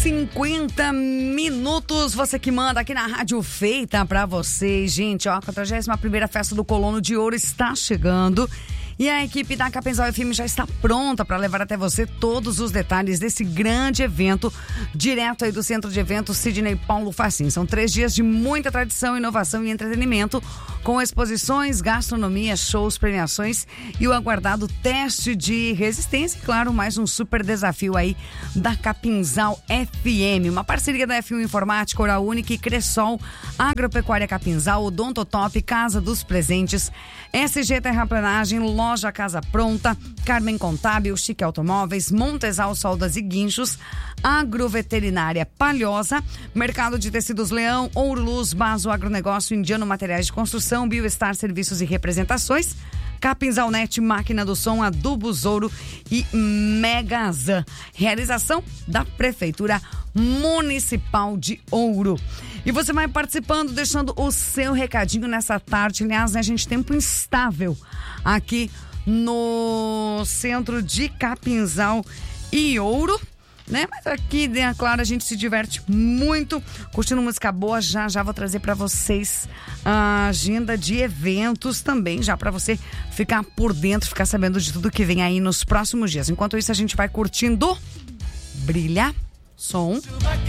50 minutos, você que manda aqui na Rádio Feita pra vocês, gente, ó, a 41ª Festa do Colono de Ouro está chegando e a equipe da Capinzal FM já está pronta para levar até você todos os detalhes desse grande evento, direto aí do Centro de Eventos Sidney Paulo Facim. São 3 dias de muita tradição, inovação e entretenimento, com exposições, gastronomia, shows, premiações e o aguardado teste de resistência e, claro, mais um super desafio aí da Capinzal FM. Uma parceria da F1 Informática, Oral Unique, Cressol, Agropecuária Capinzal, Odontotop, Casa dos Presentes, SG Terraplanagem, Loja Casa Pronta, Carmen Contábil, Chique Automóveis, Montesal Soldas e Guinchos, Agroveterinária Palhosa, Mercado de Tecidos Leão, Ouro Luz, Baso Agronegócio, Indiano Materiais de Construção, Bioestar Serviços e Representações, Capinzal Net, Máquina do Som, Adubos Ouro e Megazan. Realização da Prefeitura Municipal de Ouro. E você vai participando, deixando o seu recadinho nessa tarde. Aliás, né, gente, tempo instável aqui no centro de Capinzal e Ouro, né? Mas aqui, né, claro, a gente se diverte muito, curtindo música boa. Já vou trazer para vocês a agenda de eventos também, já para você ficar por dentro, ficar sabendo de tudo que vem aí nos próximos dias. Enquanto isso, a gente vai curtindo Brilha Som